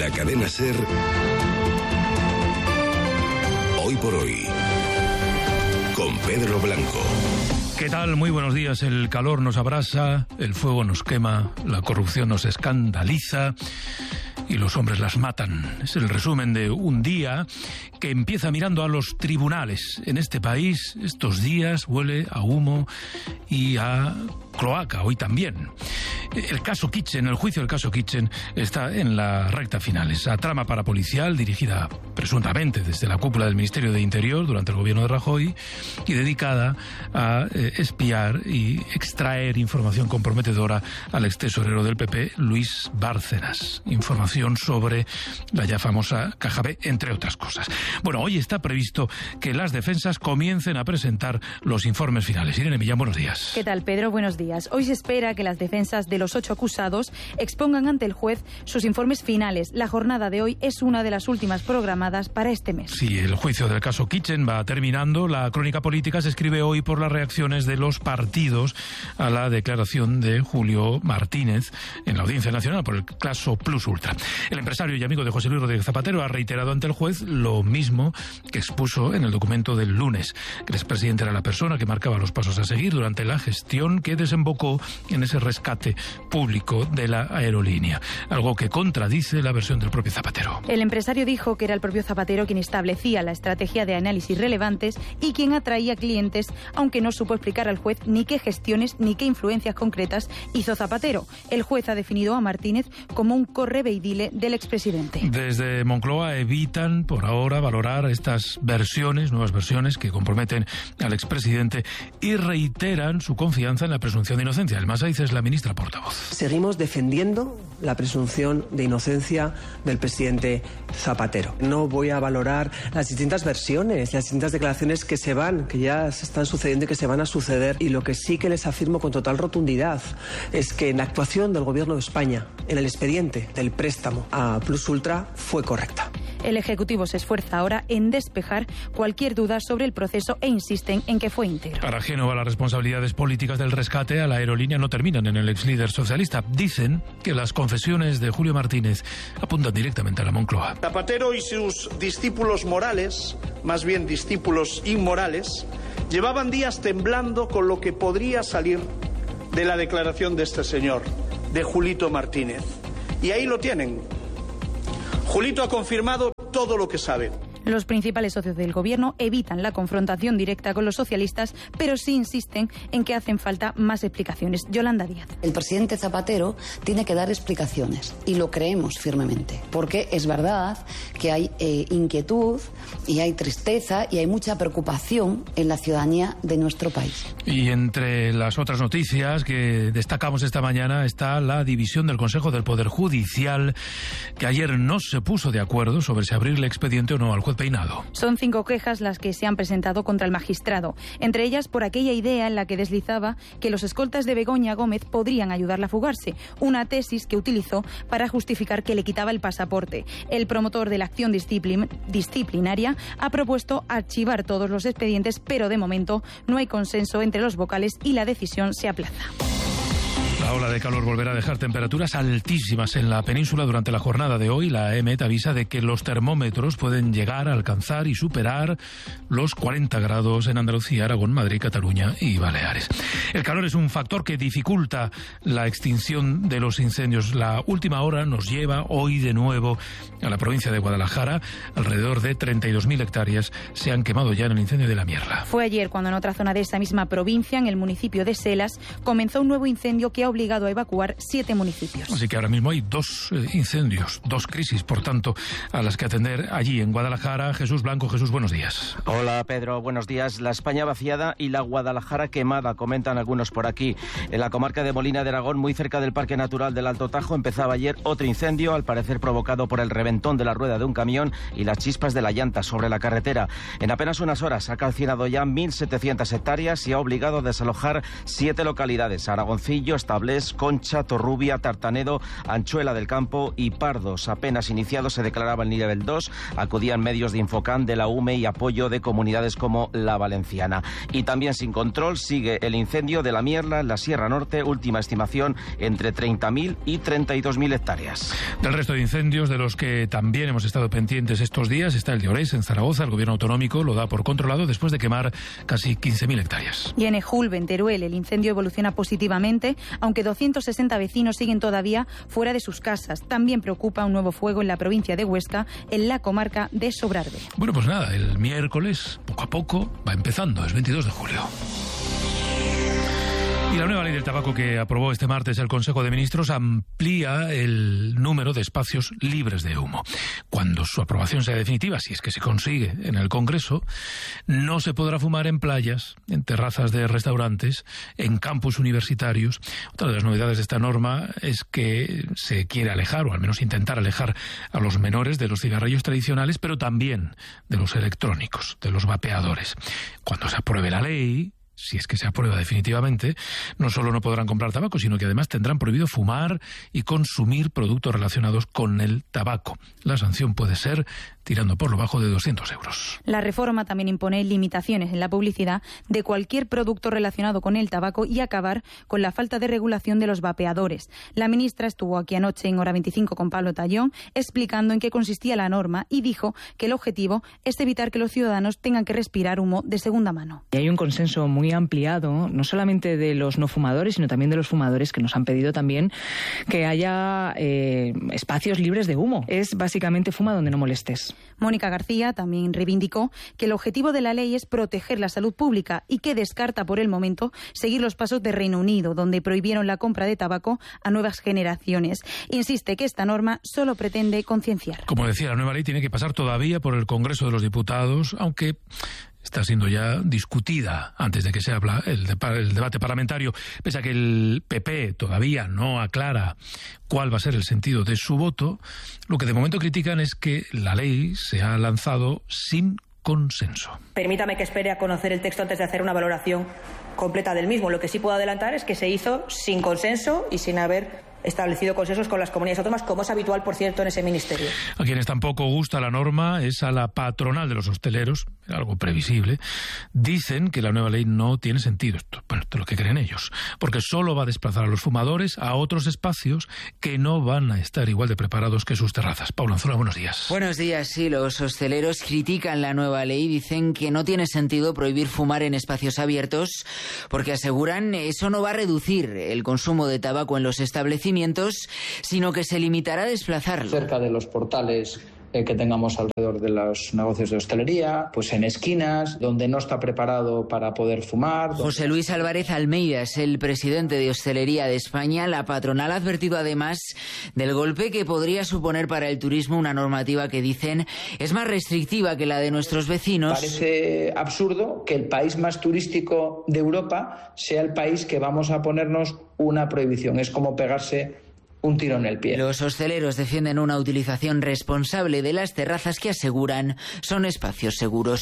la cadena SER, Hoy por Hoy, con Pedro Blanco. ¿Qué tal? Muy buenos días. El calor nos abrasa, el fuego nos quema, la corrupción nos escandaliza y los hombres las matan. Es el resumen de un día que empieza mirando a los tribunales. En este país, estos días huele a humo y a cloaca, hoy también. El caso Kitchen, el juicio del caso Kitchen está en la recta final. Esa trama parapolicial dirigida presuntamente desde la cúpula del Ministerio de Interior durante el gobierno de Rajoy y dedicada a espiar y extraer información comprometedora al extesorero del PP, Luis Bárcenas. Información sobre la ya famosa Caja B, entre otras cosas. Bueno, hoy está previsto que las defensas comiencen a presentar los informes finales. Irene Millán, buenos días. ¿Qué tal, Pedro? Buenos días. Hoy se espera que las defensas de los 8 acusados expongan ante el juez sus informes finales. La jornada de hoy es una de las últimas programadas para este mes. Sí, el juicio del caso Kitchen va terminando. La crónica política se escribe hoy por las reacciones de los partidos a la declaración de Julio Martínez en la Audiencia Nacional por el caso Plus Ultra. El empresario y amigo de José Luis Rodríguez Zapatero ha reiterado ante el juez lo mismo que expuso en el documento del lunes, que el expresidente era la persona que marcaba los pasos a seguir durante la gestión que desembocó en ese rescate público de la aerolínea, algo que contradice la versión del propio Zapatero. El empresario dijo que era el propio Zapatero quien establecía la estrategia de análisis relevantes y quien atraía clientes, aunque no supo explicar al juez ni qué gestiones ni qué influencias concretas hizo Zapatero. El juez ha definido a Martínez como un correveidile del expresidente. Desde Moncloa evitan por ahora valorar estas versiones, nuevas versiones que comprometen al expresidente y reiteran su confianza en la presunción de inocencia. El Masaiz es la ministra portavoz. Seguimos defendiendo la presunción de inocencia del presidente Zapatero. No voy a valorar las distintas versiones, las distintas declaraciones que ya se están sucediendo y que se van a suceder. Y lo que sí que les afirmo con total rotundidad es que la actuación del Gobierno de España en el expediente del préstamo a Plus Ultra fue correcta. El Ejecutivo se esfuerza ahora en despejar cualquier duda sobre el proceso e insisten en que fue íntegro. Para Génova, las responsabilidades políticas del rescate a la aerolínea no terminan en el exlíder socialista. Dicen que las confesiones de Julio Martínez apuntan directamente a la Moncloa. Zapatero y sus discípulos morales, más bien discípulos inmorales, llevaban días temblando con lo que podría salir de la declaración de este señor, de Julito Martínez. Y ahí lo tienen. Julito ha confirmado todo lo que sabe. Los principales socios del gobierno evitan la confrontación directa con los socialistas, pero sí insisten en que hacen falta más explicaciones. Yolanda Díaz. El presidente Zapatero tiene que dar explicaciones y lo creemos firmemente, porque es verdad que hay inquietud y hay tristeza y hay mucha preocupación en la ciudadanía de nuestro país. Y entre las otras noticias que destacamos esta mañana está la división del Consejo del Poder Judicial, que ayer no se puso de acuerdo sobre si abrirle expediente o no al juez Peinado. Son 5 quejas las que se han presentado contra el magistrado, entre ellas por aquella idea en la que deslizaba que los escoltas de Begoña Gómez podrían ayudarla a fugarse, una tesis que utilizó para justificar que le quitaba el pasaporte. El promotor de la acción disciplinaria ha propuesto archivar todos los expedientes, pero de momento no hay consenso entre los vocales y la decisión se aplaza. La ola de calor volverá a dejar temperaturas altísimas en la península durante la jornada de hoy. La EMET avisa de que los termómetros pueden llegar a alcanzar y superar los 40 grados en Andalucía, Aragón, Madrid, Cataluña y Baleares. El calor es un factor que dificulta la extinción de los incendios. La última hora nos lleva hoy de nuevo a la provincia de Guadalajara. Alrededor de 32.000 hectáreas se han quemado ya en el incendio de la Mierla. Fue ayer cuando en otra zona de esa misma provincia, en el municipio de Selas, comenzó un nuevo incendio que ha obligado a evacuar 7 municipios. Así que ahora mismo hay 2 incendios, 2 crisis, por tanto, a las que atender allí en Guadalajara. Jesús Blanco. Jesús, buenos días. Hola, Pedro, buenos días. La España vaciada y la Guadalajara quemada, comentan algunos por aquí. En la comarca de Molina de Aragón, muy cerca del Parque Natural del Alto Tajo, empezaba ayer otro incendio, al parecer provocado por el reventón de la rueda de un camión y las chispas de la llanta sobre la carretera. En apenas unas horas ha calcinado ya 1.700 hectáreas y ha obligado a desalojar 7 localidades: Aragoncillo, Establado, culpables: concha, torrubia, tartanedo, anchuela del campo y pardos. Apenas iniciado se declaraba el nivel 2, acudían medios de Infocam, de la UME y apoyo de comunidades como la valenciana. Y también sin control sigue el incendio de la Mierla en la Sierra Norte, última estimación entre 30.000 y 32.000 hectáreas. Del resto de incendios de los que también hemos estado pendientes estos días está el de Oreix, en Zaragoza. El gobierno autonómico lo da por controlado después de quemar casi 15.000 hectáreas. Y en Ejulbe, en Teruel, el incendio evoluciona positivamente, aunque 260 vecinos siguen todavía fuera de sus casas. También preocupa un nuevo fuego en la provincia de Huesca, en la comarca de Sobrarbe. Bueno, pues nada, el miércoles, poco a poco, va empezando, es 22 de julio. Y la nueva ley del tabaco que aprobó este martes el Consejo de Ministros amplía el número de espacios libres de humo. Cuando su aprobación sea definitiva, si es que se consigue en el Congreso, no se podrá fumar en playas, en terrazas de restaurantes, en campus universitarios. Otra de las novedades de esta norma es que se quiere alejar, o al menos intentar alejar, a los menores de los cigarrillos tradicionales, pero también de los electrónicos, de los vapeadores. Cuando se apruebe la ley, si es que se aprueba definitivamente, no solo no podrán comprar tabaco, sino que además tendrán prohibido fumar y consumir productos relacionados con el tabaco. La sanción puede ser tirando por lo bajo de 200 euros. La reforma también impone limitaciones en la publicidad de cualquier producto relacionado con el tabaco y acabar con la falta de regulación de los vapeadores. La ministra estuvo aquí anoche en Hora 25 con Pablo Tallón explicando en qué consistía la norma y dijo que el objetivo es evitar que los ciudadanos tengan que respirar humo de segunda mano. Y hay un consenso muy ampliado, no solamente de los no fumadores, sino también de los fumadores, que nos han pedido también que haya espacios libres de humo. Es básicamente fuma donde no molestes. Mónica García también reivindicó que el objetivo de la ley es proteger la salud pública y que descarta por el momento seguir los pasos de Reino Unido, donde prohibieron la compra de tabaco a nuevas generaciones. Insiste que esta norma solo pretende concienciar. Como decía, la nueva ley tiene que pasar todavía por el Congreso de los Diputados, aunque está siendo ya discutida antes de que se abra el debate parlamentario. Pese a que el PP todavía no aclara cuál va a ser el sentido de su voto, lo que de momento critican es que la ley se ha lanzado sin consenso. Permítame que espere a conocer el texto antes de hacer una valoración completa del mismo. Lo que sí puedo adelantar es que se hizo sin consenso y sin haber establecido consensos con las comunidades autónomas, como es habitual, por cierto, en ese ministerio. A quienes tampoco gusta la norma es a la patronal de los hosteleros, algo previsible. Dicen que la nueva ley no tiene sentido, esto es lo que creen ellos, porque solo va a desplazar a los fumadores a otros espacios que no van a estar igual de preparados que sus terrazas. Paula Anzola, buenos días. Buenos días, sí, los hosteleros critican la nueva ley, dicen que no tiene sentido prohibir fumar en espacios abiertos, porque aseguran eso no va a reducir el consumo de tabaco en los establecimientos, sino que se limitará a desplazarlo. Cerca de los portales que tengamos alrededor de los negocios de hostelería, pues en esquinas, donde no está preparado para poder fumar. José Luis Álvarez Almeida es el presidente de Hostelería de España. La patronal ha advertido además del golpe que podría suponer para el turismo una normativa que dicen es más restrictiva que la de nuestros vecinos. Parece absurdo que el país más turístico de Europa sea el país que vamos a ponernos una prohibición. Es como pegarse un tiro en el pie. Los hosteleros defienden una utilización responsable de las terrazas que aseguran son espacios seguros.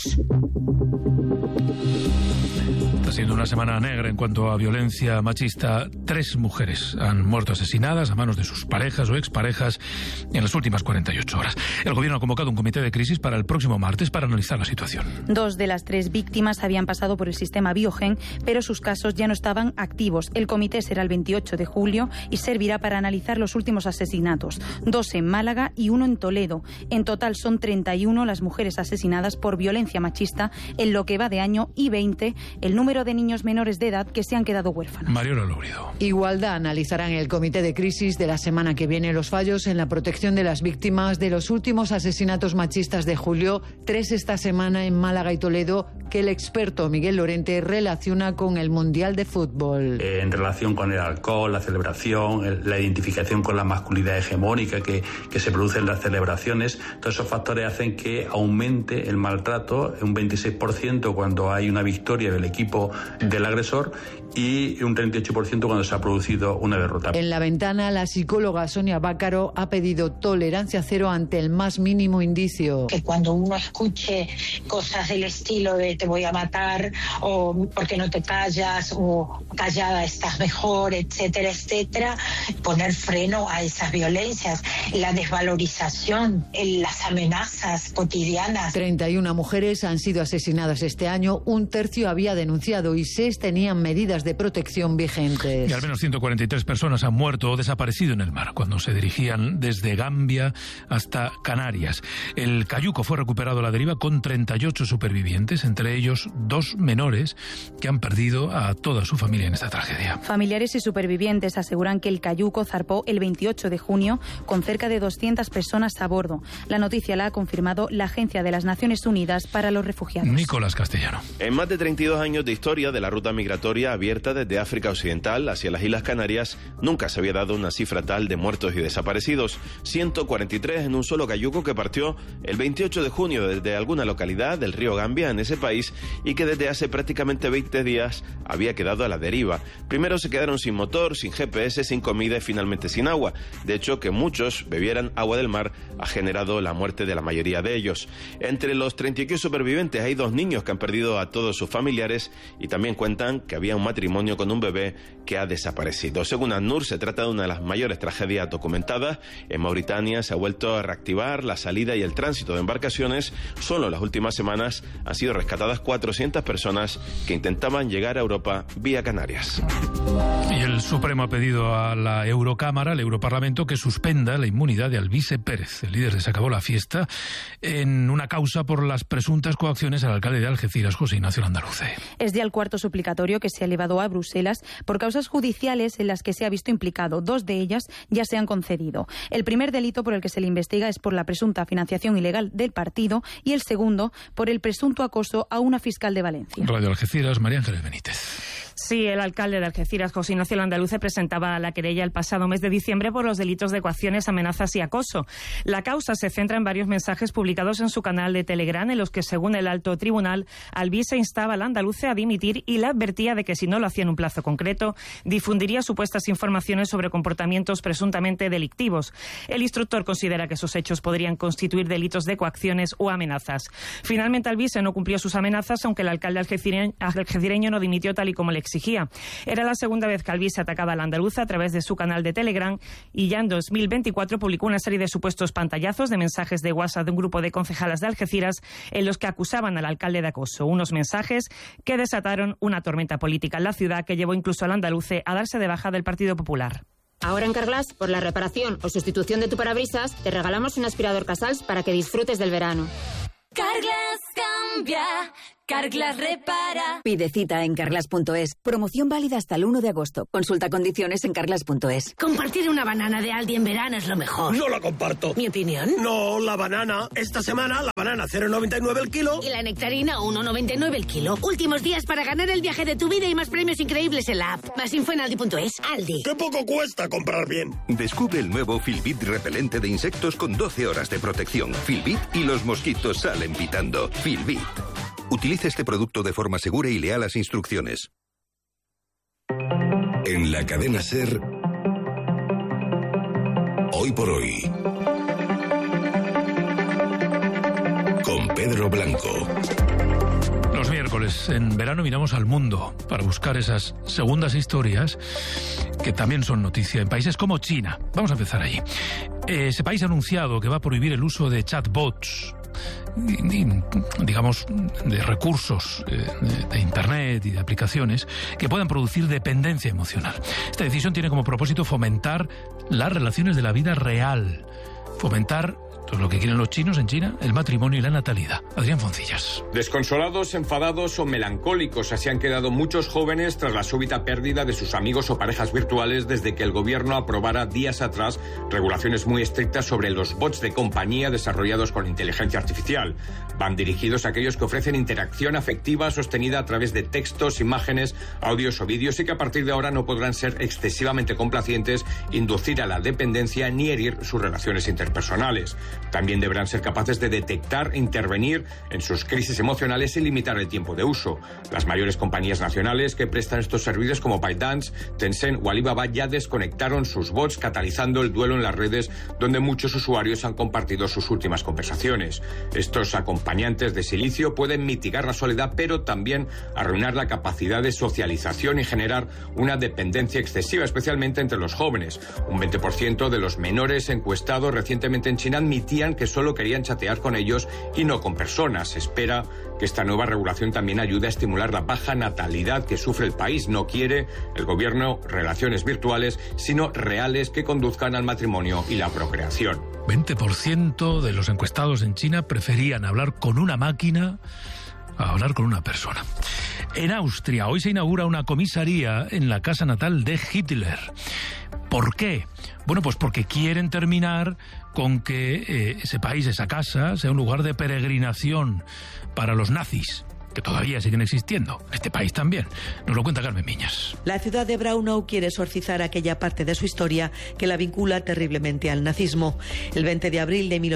Está siendo una semana negra en cuanto a violencia machista. 3 mujeres han muerto asesinadas a manos de sus parejas o exparejas en las últimas 48 horas. El gobierno ha convocado un comité de crisis para el próximo martes para analizar la situación. 2 de las 3 víctimas habían pasado por el sistema Biogen, pero sus casos ya no estaban activos. El comité será el 28 de julio y servirá para analizar los últimos asesinatos. 2 en Málaga y 1 en Toledo. En total son 31 las mujeres asesinadas por violencia machista en lo que va de año y 20 el número de niños menores de edad que se han quedado huérfanos. Mariola Lourido. Igualdad analizará en el comité de crisis de la semana que viene los fallos en la protección de las víctimas de los últimos asesinatos machistas de julio, 3 esta semana en Málaga y Toledo, que el experto Miguel Lorente relaciona con el Mundial de Fútbol. En relación con el alcohol, la celebración, la identificación con la masculinidad hegemónica que se produce en las celebraciones, todos esos factores hacen que aumente el maltrato un 26% cuando hay una victoria del equipo del agresor y un 38% cuando se ha producido una derrota. En La Ventana, la psicóloga Sonia Bácaro ha pedido tolerancia cero ante el más mínimo indicio. Que cuando uno escuche cosas del estilo de te voy a matar, o por qué no te callas, o callada estás mejor, etcétera, etcétera, poner freno a esas violencias, la desvalorización, las amenazas cotidianas. 31 mujeres han sido asesinadas este año, un tercio había denunciado y 6 tenían medidas de protección vigentes. Y al menos 143 personas han muerto o desaparecido en el mar cuando se dirigían desde Gambia hasta Canarias. El cayuco fue recuperado a la deriva con 38 supervivientes, entre ellos 2 menores que han perdido a toda su familia en esta tragedia. Familiares y supervivientes aseguran que el cayuco zarpó el 28 de junio con cerca de 200 personas a bordo. La noticia la ha confirmado la Agencia de las Naciones Unidas para los Refugiados. Nicolás Castellano. En más de 32 años de historia de la ruta migratoria abierta desde África Occidental hacia las Islas Canarias, nunca se había dado una cifra tal de muertos y desaparecidos. 143 en un solo cayuco que partió el 28 de junio desde alguna localidad del río Gambia en ese país y que desde hace prácticamente 20 días había quedado a la deriva. Primero se quedaron sin motor, sin GPS, sin comida y finalmente sin agua. De hecho, que muchos bebieran agua del mar ha generado la muerte de la mayoría de ellos. Entre los 32 supervivientes hay 2 niños que han perdido a todos sus familiares y también cuentan que había un matrimonio con un bebé que ha desaparecido. Según ACNUR, se trata de una de las mayores tragedias documentadas. En Mauritania se ha vuelto a reactivar la salida y el tránsito de embarcaciones. Solo en las últimas semanas han sido rescatadas 400 personas que intentaban llegar a Europa vía Canarias. Y el Supremo ha pedido a la Eurocámara, al Europarlamento, que suspenda la inmunidad de Alvise Pérez, el líder de Se Acabó la Fiesta, en una causa por las presuntas coacciones al alcalde de Algeciras, José Ignacio Landaluce. Es ya el cuarto suplicatorio que se ha elevado a Bruselas por causas judiciales en las que se ha visto implicado. 2 de ellas ya se han concedido. El primer delito por el que se le investiga es por la presunta financiación ilegal del partido y el segundo por el presunto acoso a una fiscal de Valencia. Radio Algeciras, María Ángeles Benítez. Sí, el alcalde de Algeciras, José Ignacio Landaluce, presentaba la querella el pasado mes de diciembre por los delitos de coacciones, amenazas y acoso. La causa se centra en varios mensajes publicados en su canal de Telegram en los que, según el alto tribunal, Alvise instaba a Landaluce a dimitir y le advertía de que si no lo hacía en un plazo concreto, difundiría supuestas informaciones sobre comportamientos presuntamente delictivos. El instructor considera que esos hechos podrían constituir delitos de coacciones o amenazas. Finalmente, Alvise no cumplió sus amenazas, aunque el alcalde algecireño no dimitió tal y como le exigía. Era la segunda vez que Alvise atacaba al andaluz a través de su canal de Telegram y ya en 2024 publicó una serie de supuestos pantallazos de mensajes de WhatsApp de un grupo de concejalas de Algeciras en los que acusaban al alcalde de acoso. Unos mensajes que desataron una tormenta política en la ciudad que llevó incluso al andaluce a darse de baja del Partido Popular. Ahora en Carglass, por la reparación o sustitución de tu parabrisas, te regalamos un aspirador Casals para que disfrutes del verano. Carglass cambia, Carglass repara. Pide cita en carglass.es. Promoción válida hasta el 1 de agosto. Consulta condiciones en carglass.es. Compartir una banana de Aldi en verano es lo mejor. No la comparto. ¿Mi opinión? No, la banana. Esta semana la banana 0,99 el kilo. Y la nectarina 1,99 el kilo. Últimos días para ganar el viaje de tu vida y más premios increíbles en la app. Más info en aldi.es. Aldi. ¡Qué poco cuesta comprar bien! Descubre el nuevo Filbit repelente de insectos con 12 horas de protección. Filbit y los mosquitos salen pitando. Filbit. Utilice este producto de forma segura y lea las instrucciones. En la cadena SER, Hoy por Hoy, con Pedro Blanco. Los miércoles en verano miramos al mundo para buscar esas segundas historias que también son noticia en países como China. Vamos a empezar allí. Ese país ha anunciado que va a prohibir el uso de chatbots, digamos, de recursos de Internet y de aplicaciones que puedan producir dependencia emocional. Esta decisión tiene como propósito fomentar las relaciones de la vida real, fomentar todo lo que quieren los chinos en China, el matrimonio y la natalidad. Adrián Foncillas. Desconsolados, enfadados o melancólicos, así han quedado muchos jóvenes tras la súbita pérdida de sus amigos o parejas virtuales desde que el gobierno aprobara días atrás regulaciones muy estrictas sobre los bots de compañía desarrollados con inteligencia artificial. Van dirigidos a aquellos que ofrecen interacción afectiva sostenida a través de textos, imágenes, audios o vídeos y que a partir de ahora no podrán ser excesivamente complacientes, inducir a la dependencia ni herir sus relaciones interpersonales. También deberán ser capaces de detectar e intervenir en sus crisis emocionales y limitar el tiempo de uso. Las mayores compañías nacionales que prestan estos servicios como ByteDance, Tencent o Alibaba ya desconectaron sus bots, catalizando el duelo en las redes donde muchos usuarios han compartido sus últimas conversaciones. Estos acompañantes de silicio pueden mitigar la soledad, pero también arruinar la capacidad de socialización y generar una dependencia excesiva, especialmente entre los jóvenes. Un 20% de los menores encuestados recientemente en China admitían que solo querían chatear con ellos y no con personas. Se espera que esta nueva regulación también ayude a estimular la baja natalidad que sufre el país. No quiere el gobierno relaciones virtuales, sino reales que conduzcan al matrimonio y la procreación. 20% de los encuestados en China preferían hablar con una máquina a hablar con una persona. En Austria hoy se inaugura una comisaría en la casa natal de Hitler. ¿Por qué? Bueno, pues porque quieren terminar con que ese país, esa casa, sea un lugar de peregrinación para los nazis, que todavía siguen existiendo. En este país también. Nos lo cuenta Carmen Miñas. La ciudad de Braunau quiere exorcizar aquella parte de su historia que la vincula terriblemente al nazismo. El 20 de abril de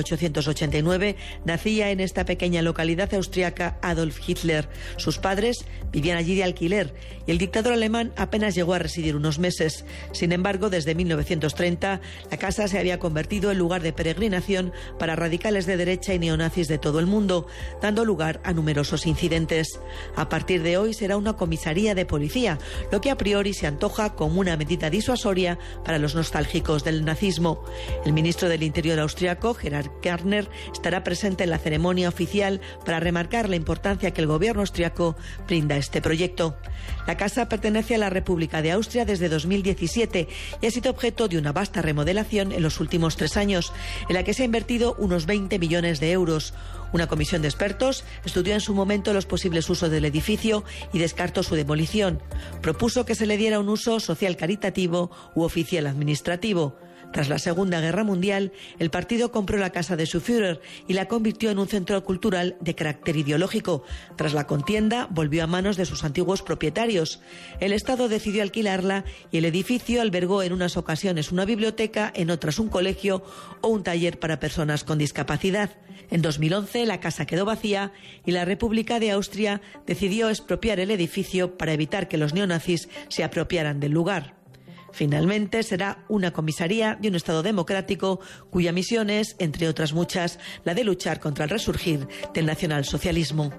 1889 nacía en esta pequeña localidad austriaca Adolf Hitler. Sus padres vivían allí de alquiler y el dictador alemán apenas llegó a residir unos meses. Sin embargo, desde 1930 la casa se había convertido en lugar de peregrinación para radicales de derecha y neonazis de todo el mundo, dando lugar a numerosos incidentes. A partir de hoy será una comisaría de policía, lo que a priori se antoja como una medida disuasoria para los nostálgicos del nazismo. El ministro del Interior austriaco, Gerhard Gärtner, estará presente en la ceremonia oficial para remarcar la importancia que el gobierno austriaco brinda a este proyecto. La casa pertenece a la República de Austria desde 2017 y ha sido objeto de una vasta remodelación en los últimos 3 años, en la que se ha invertido unos 20 millones de euros. Una comisión de expertos estudió en su momento los posibles usos del edificio y descartó su demolición. Propuso que se le diera un uso social caritativo u oficial administrativo. Tras la Segunda Guerra Mundial, el partido compró la casa de su Führer y la convirtió en un centro cultural de carácter ideológico. Tras la contienda, volvió a manos de sus antiguos propietarios. El Estado decidió alquilarla y el edificio albergó en unas ocasiones una biblioteca, en otras un colegio o un taller para personas con discapacidad. En 2011 la casa quedó vacía y la República de Austria decidió expropiar el edificio para evitar que los neonazis se apropiaran del lugar. Finalmente será una comisaría de un Estado democrático cuya misión es, entre otras muchas, la de luchar contra el resurgir del nacionalsocialismo.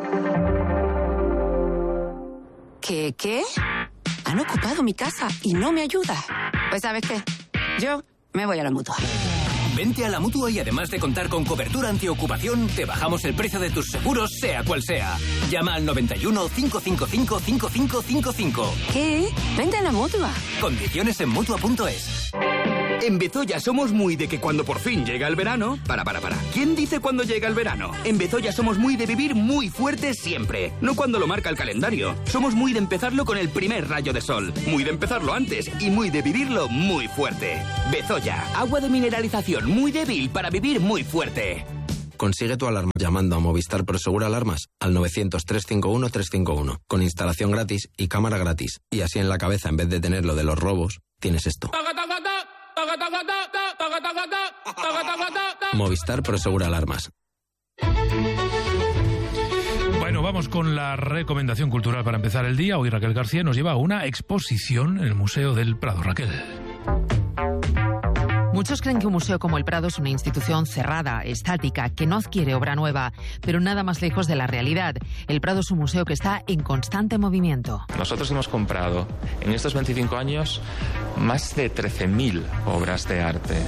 ¿Qué? Han ocupado mi casa y no me ayuda. Pues ¿sabes qué? Yo me voy a la Mutua. Vente a la Mutua y además de contar con cobertura antiocupación, te bajamos el precio de tus seguros, sea cual sea. Llama al 91 555 5555. ¿Qué? Vente a la Mutua. Condiciones en Mutua.es. En Bezoya somos muy de que cuando por fin llega el verano... Para. ¿Quién dice cuándo llega el verano? En Bezoya somos muy de vivir muy fuerte siempre. No cuando lo marca el calendario. Somos muy de empezarlo con el primer rayo de sol. Muy de empezarlo antes y muy de vivirlo muy fuerte. Bezoya, agua de mineralización muy débil para vivir muy fuerte. Consigue tu alarma llamando a Movistar Prosegur Alarmas al 900-351-351 con instalación gratis y cámara gratis. Y así en la cabeza, en vez de tener lo de los robos, tienes esto. Movistar Prosegur Alarmas. Bueno, vamos con la recomendación cultural para empezar el día. Hoy Raquel García nos lleva a una exposición en el Museo del Prado. Raquel. Muchos creen que un museo como el Prado es una institución cerrada, estática, que no adquiere obra nueva, pero nada más lejos de la realidad. El Prado es un museo que está en constante movimiento. Nosotros hemos comprado en estos 25 años más de 13.000 obras de arte,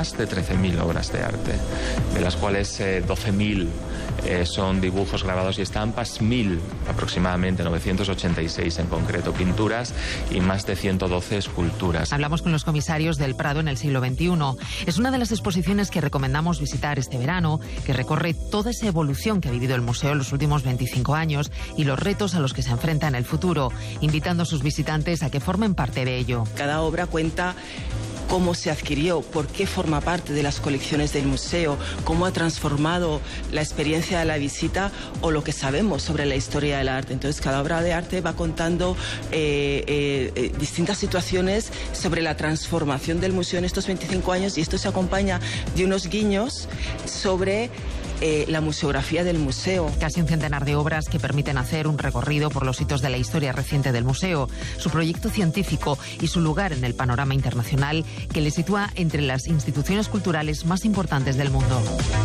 de las cuales 12.000 son dibujos, grabados y estampas, 1.000 aproximadamente, 986 en concreto, pinturas y más de 112 esculturas. Hablamos con los comisarios del Prado en el siglo XXI. Es una de las exposiciones que recomendamos visitar este verano, que recorre toda esa evolución que ha vivido el museo en los últimos 25 años y los retos a los que se enfrenta en el futuro, invitando a sus visitantes a que formen parte de ello. Cada obra cuenta cómo se adquirió, por qué forma parte de las colecciones del museo, cómo ha transformado la experiencia de la visita o lo que sabemos sobre la historia del arte. Entonces, cada obra de arte va contando distintas situaciones sobre la transformación del museo en estos 25 años, y esto se acompaña de unos guiños sobre la museografía del museo. Casi un centenar de obras que permiten hacer un recorrido por los hitos de la historia reciente del museo, su proyecto científico y su lugar en el panorama internacional que le sitúa entre las instituciones culturales más importantes del mundo.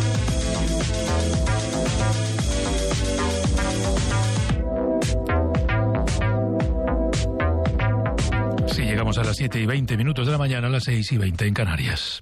Sí, llegamos a las 7:20 de la mañana, a las 6:20 en Canarias.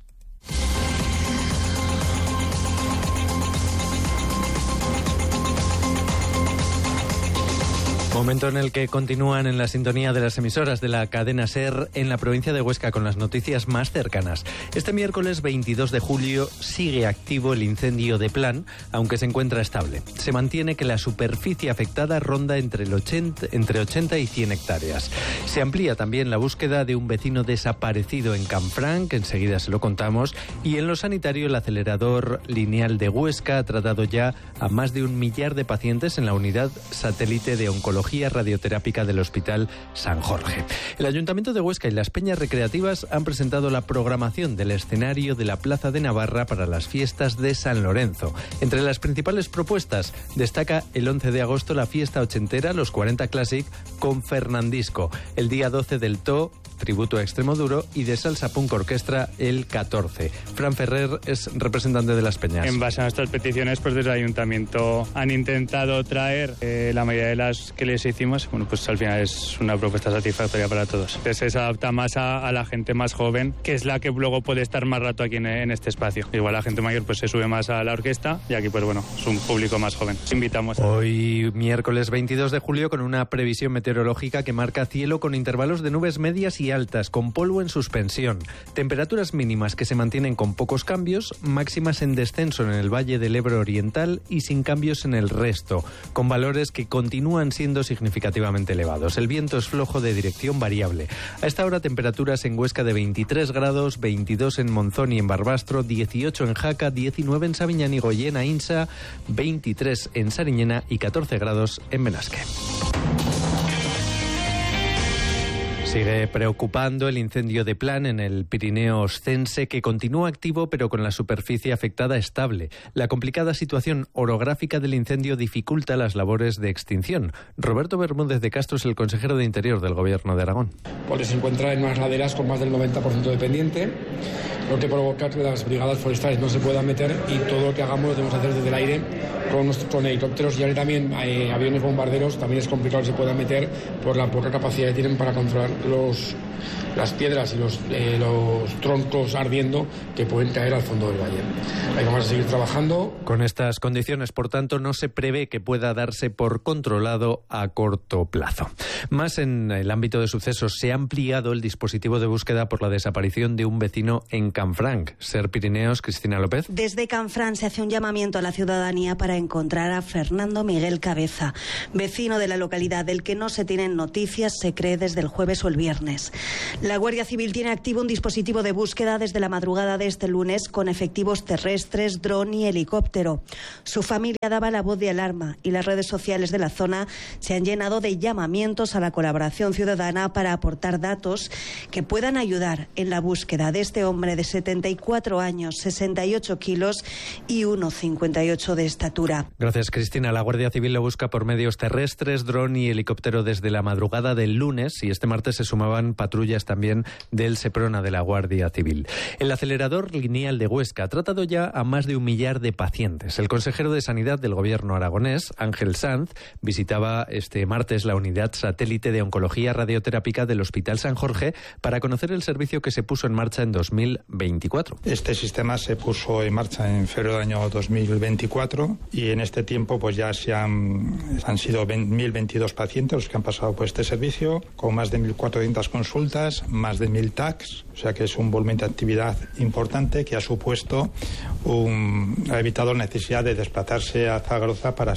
Momento en el que continúan en la sintonía de las emisoras de la cadena SER en la provincia de Huesca con las noticias más cercanas. Este miércoles 22 de julio sigue activo el incendio de Plan, aunque se encuentra estable. Se mantiene que la superficie afectada ronda entre 80 y 100 hectáreas. Se amplía también la búsqueda de un vecino desaparecido en Canfranc, enseguida se lo contamos, y en lo sanitario el acelerador lineal de Huesca ha tratado ya a más de 1 millar de pacientes en la unidad satélite de oncología radioterápica del Hospital San Jorge. El Ayuntamiento de Huesca y las peñas recreativas han presentado la programación del escenario de la Plaza de Navarra para las fiestas de San Lorenzo. Entre las principales propuestas destaca el 11 de agosto la fiesta ochentera, los 40 Classic, con Fernandisco. El día 12 del TO, tributo a Extremoduro, y de Salsa Punk Orquestra el 14. Fran Ferrer es representante de las peñas. En base a nuestras peticiones, pues desde el Ayuntamiento han intentado traer la mayoría de las que les hicimos. Bueno, pues al final es una propuesta satisfactoria para todos. Entonces se adapta más a la gente más joven, que es la que luego puede estar más rato aquí en este espacio. Igual la gente mayor pues se sube más a la orquesta, y aquí pues bueno, es un público más joven. Invitamos. Hoy miércoles 22 de julio con una previsión meteorológica que marca cielo con intervalos de nubes medias y altas, con polvo en suspensión. Temperaturas mínimas que se mantienen con pocos cambios, máximas en descenso en el Valle del Ebro Oriental y sin cambios en el resto, con valores que continúan siendo significativamente elevados. El viento es flojo de dirección variable. A esta hora temperaturas en Huesca de 23 grados, 22 en Monzón y en Barbastro, 18 en Jaca, 19 en Sabiñán y Goyena, Insa, 23 en Sariñena y 14 grados en Benasque. Sigue preocupando el incendio de Plan en el Pirineo Oscense, que continúa activo pero con la superficie afectada estable. La complicada situación orográfica del incendio dificulta las labores de extinción. Roberto Bermúdez de Castro es el consejero de Interior del Gobierno de Aragón. Porque se encuentra en unas laderas con más del 90% de pendiente, lo que provoca que las brigadas forestales no se puedan meter, y todo lo que hagamos lo tenemos que hacer desde el aire con helicópteros, y ahora también aviones bombarderos. También es complicado que se puedan meter por la poca capacidad que tienen para controlar las piedras y los troncos ardiendo que pueden caer al fondo del valle. Ahí vamos a seguir trabajando. Con estas condiciones, por tanto, no se prevé que pueda darse por controlado a corto plazo. Más en el ámbito de sucesos, se ha ampliado el dispositivo de búsqueda por la desaparición de un vecino en Canfranc. SER Pirineos, Cristina López. Desde Canfranc se hace un llamamiento a la ciudadanía para encontrar a Fernando Miguel Cabeza, vecino de la localidad del que no se tienen noticias, se cree, desde el jueves o el viernes. La Guardia Civil tiene activo un dispositivo de búsqueda desde la madrugada de este lunes con efectivos terrestres, dron y helicóptero. Su familia daba la voz de alarma y las redes sociales de la zona se han llenado de llamamientos a la colaboración ciudadana para aportar datos que puedan ayudar en la búsqueda de este hombre de 74 años, 68 kilos y 1,58 de estatura. Gracias, Cristina. La Guardia Civil lo busca por medios terrestres, dron y helicóptero desde la madrugada del lunes, y este martes se sumaban patrullas también del Seprona de la Guardia Civil. El acelerador lineal de Huesca ha tratado ya a más de 1 millar de pacientes. El consejero de Sanidad del Gobierno aragonés, Ángel Sanz, visitaba este martes la unidad satélite de oncología radioterápica del Hospital San Jorge para conocer el servicio que se puso en marcha en 2020. 2024. Este sistema se puso en marcha en febrero del año 2024 y en este tiempo pues ya han sido 1.022 pacientes los que han pasado por este servicio, con más de 1.400 consultas, más de 1.000 TACs, o sea que es un volumen de actividad importante que ha supuesto ha evitado la necesidad de desplazarse a Zaragoza para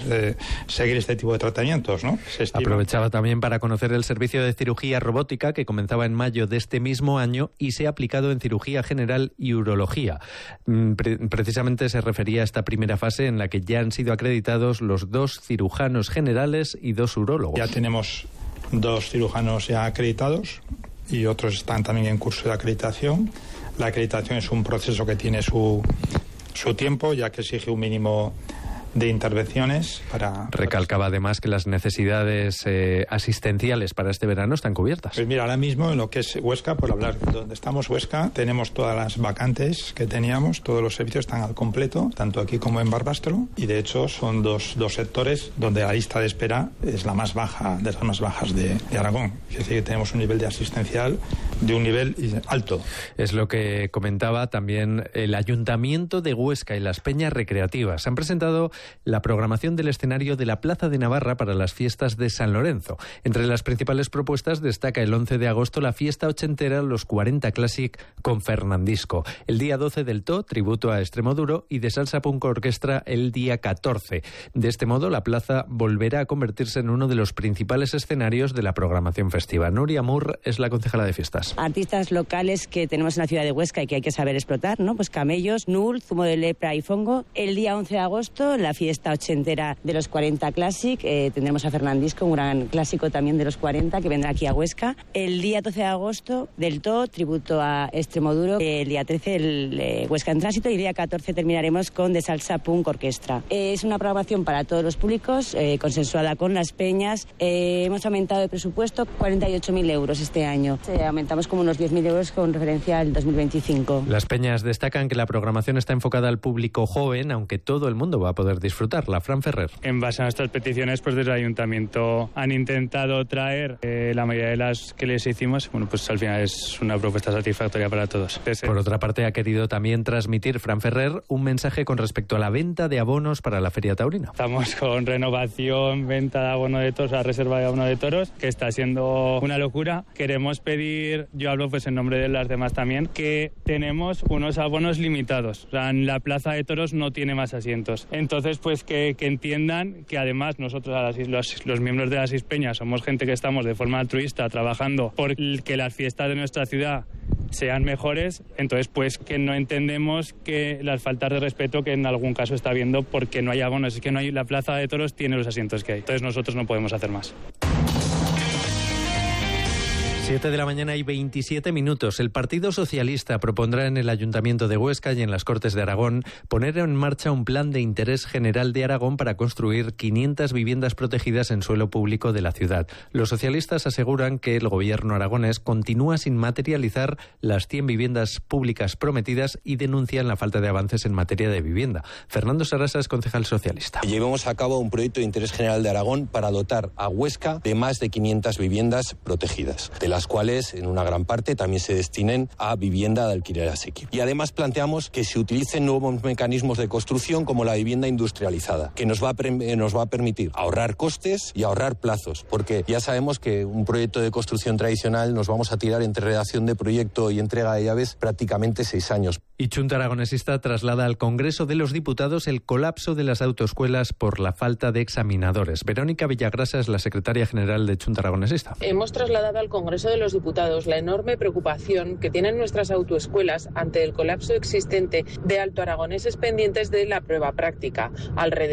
seguir este tipo de tratamientos, ¿no? Aprovechaba también para conocer el servicio de cirugía robótica que comenzaba en mayo de este mismo año y se ha aplicado en cirugía general y urología. Precisamente se refería a esta primera fase en la que ya han sido acreditados los 2 cirujanos generales y 2 urólogos. Ya tenemos 2 cirujanos ya acreditados y otros están también en curso de acreditación. La acreditación es un proceso que tiene su tiempo, ya que exige un mínimo de intervenciones Recalcaba además que las necesidades asistenciales para este verano están cubiertas. Pues mira, ahora mismo en lo que es Huesca, por hablar de donde estamos, Huesca, tenemos todas las vacantes que teníamos, todos los servicios están al completo, tanto aquí como en Barbastro, y de hecho son dos sectores donde la lista de espera es la más baja, de las más bajas de Aragón. Es decir, que tenemos un nivel de asistencial de un nivel alto. Es lo que comentaba también el Ayuntamiento de Huesca y las Peñas Recreativas. Han presentado la programación del escenario de la Plaza de Navarra para las fiestas de San Lorenzo. Entre las principales propuestas destaca el 11 de agosto la fiesta ochentera Los 40 Classic con Fernandisco. El día 12 del TO, tributo a Extremoduro, y de Salsa Punk Orquestra el día 14. De este modo, la plaza volverá a convertirse en uno de los principales escenarios de la programación festiva. Nuria Mur es la concejala de fiestas. Artistas locales que tenemos en la ciudad de Huesca y que hay que saber explotar, ¿no? Pues Camellos, Nul, Zumo de Lepra y Fongo. El día 11 de agosto, la fiesta ochentera de los 40 Classic. Tendremos a Fernandisco, un gran clásico también de los 40, que vendrá aquí a Huesca. El día 12 de agosto, del TO, tributo a Extremoduro. El día 13, el Huesca en Tránsito. Y el día 14 terminaremos con De Salsa Punk Orquestra. Es una programación para todos los públicos, consensuada con las peñas. Hemos aumentado el presupuesto 48.000 euros este año. Aumentamos como unos 10.000 euros con referencia al 2025. Las peñas destacan que la programación está enfocada al público joven, aunque todo el mundo va a poder disfrutarla. Fran Ferrer. En base a nuestras peticiones, pues desde el Ayuntamiento han intentado traer la mayoría de las que les hicimos. Bueno, pues al final es una propuesta satisfactoria para todos. Por otra parte, ha querido también transmitir Fran Ferrer un mensaje con respecto a la venta de abonos para la Feria Taurina. Estamos con renovación, venta de abono de toros, la reserva de abono de toros, que está siendo una locura. Queremos pedir, yo hablo pues en nombre de las demás también, que tenemos unos abonos limitados. O sea, en la plaza de toros no tiene más asientos. Entonces, pues que entiendan que además nosotros, los miembros de las 6 peñas, somos gente que estamos de forma altruista trabajando por que las fiestas de nuestra ciudad sean mejores. Entonces, pues que no entendemos que las faltas de respeto que en algún caso está habiendo porque no hay abonos. Es que no hay, la plaza de toros tiene los asientos que hay. Entonces nosotros no podemos hacer más. 7 de la mañana y 27 minutos. El Partido Socialista propondrá en el Ayuntamiento de Huesca y en las Cortes de Aragón poner en marcha un plan de interés general de Aragón para construir 500 viviendas protegidas en suelo público de la ciudad. Los socialistas aseguran que el gobierno aragonés continúa sin materializar las 100 viviendas públicas prometidas y denuncian la falta de avances en materia de vivienda. Fernando Sarasa es concejal socialista. Llevemos a cabo un proyecto de interés general de Aragón para dotar a Huesca de más de 500 viviendas protegidas, de las cuales en una gran parte también se destinen a vivienda de alquiler asequible. Y además planteamos que se utilicen nuevos mecanismos de construcción como la vivienda industrializada, que nos va a permitir ahorrar costes y ahorrar plazos, porque ya sabemos que un proyecto de construcción tradicional nos vamos a tirar entre redacción de proyecto y entrega de llaves prácticamente 6 años. Y Chunta Aragonesista traslada al Congreso de los Diputados el colapso de las autoescuelas por la falta de examinadores. Verónica Villagrasa es la secretaria general de Chunta Aragonesista. Hemos trasladado al Congreso de los Diputados la enorme preocupación que tienen nuestras autoescuelas ante el colapso existente de altoaragoneses pendientes de la prueba práctica. Alrededor